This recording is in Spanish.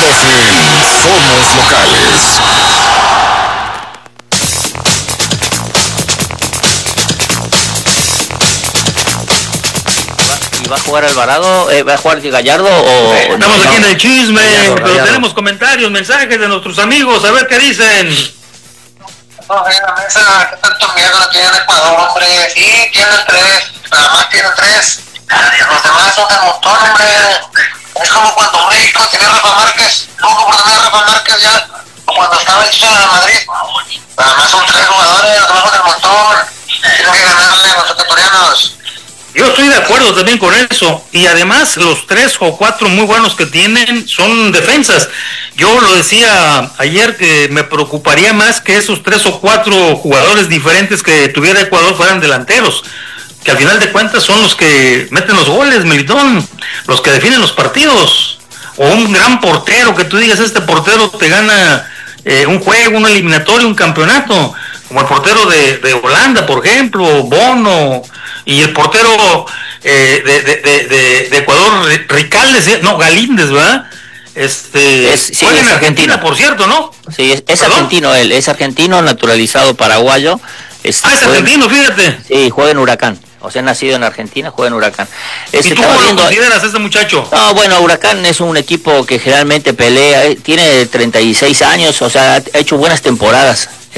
Somos Locales. ¿Va a jugar Alvarado? ¿Va a jugar Gallardo? O estamos aquí en el chisme, Gallardo. tenemos comentarios, mensajes de nuestros amigos, a ver qué dicen. No, la mesa, ¿qué tanto miedo la tiene Ecuador, hombre? Sí, tiene tres, nada más tiene tres. Los demás son de montón, hombre. Es como cuando México tenía Rafa Márquez, luego por tener Rafa Márquez ya, o cuando estaba el Chico de Madrid. Nada más son tres jugadores, los demás son del montón. Tienen que ganarle a los ecuatorianos. Yo estoy de acuerdo también con eso, y además los 3 o 4 muy buenos que tienen son defensas. Yo lo decía ayer que me preocuparía más que esos 3 o 4 jugadores diferentes que tuviera Ecuador fueran delanteros, que al final de cuentas son los que meten los goles, Melitón, los que definen los partidos, o un gran portero que tú digas, este portero te gana un juego, un eliminatorio, un campeonato, como el portero de Holanda, por ejemplo, Bono, y el portero de Ecuador, Ricaldes, no, Galíndez, ¿verdad? Sí, juega en es Argentina, por cierto, ¿no? Sí, es argentino él, es argentino, naturalizado paraguayo. Es argentino, fíjate. Sí, juega en Huracán. O sea, nacido en Argentina, juega en Huracán. ¿Y tú cómo lo consideras este muchacho? No, bueno, Huracán es un equipo que generalmente pelea, tiene 36 años, o sea, ha hecho buenas temporadas.